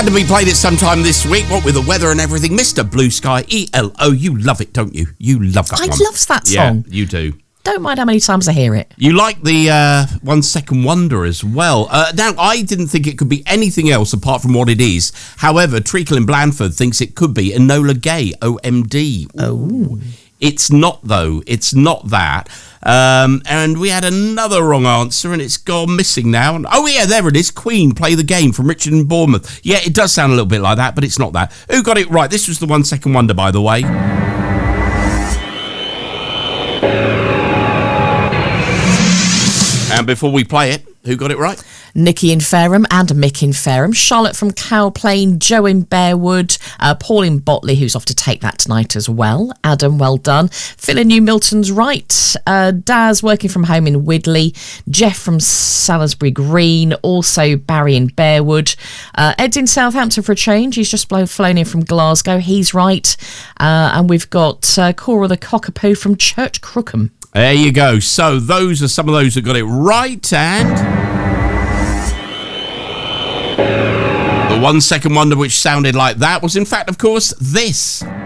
Had to be played it sometime this week, what with the weather and everything. Mr. Blue Sky, ELO, you love it, don't you? You love that one. I love that song. Yeah, you do. Don't mind how many times I hear it. You like the 1 Second Wonder as well. Now, I didn't think it could be anything else apart from what it is. However, Treacle in Blandford thinks it could be Enola Gay, OMD. Oh. It's not, though. It's not that. And we had another wrong answer, and it's gone missing now. Oh, yeah, there it is. Queen, Play the Game from Richard in Bournemouth. Yeah, it does sound a little bit like that, but it's not that. Who got it right? This was the 1 Second Wonder, by the way. And before we play it, who got it right? Nikki in Fareham and Mick in Fareham, Charlotte from Cowplain, Joe in Bearwood, Paul in Botley, who's off to take that tonight as well. Adam, well done. Phil in New Milton's right. Daz working from home in Widley. Jeff from Salisbury Green. Also Barry in Bearwood. Ed's in Southampton for a change. He's just flown in from Glasgow. He's right. And we've got Cora the Cockapoo from Church Crookham. There you go. So those are some of those that got it right, and the 1 Second Wonder which sounded like that was in fact, of course, this.